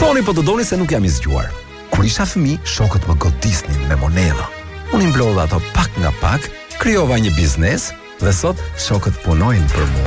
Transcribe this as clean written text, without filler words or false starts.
Doni po të doni se nuk jam i zgjuar. Kur isha fëmijë, shokët më godisnin me monedha. Unë i mblodha ato pak nga pak, krijova një biznes dhe sot shokët punojnë për mua.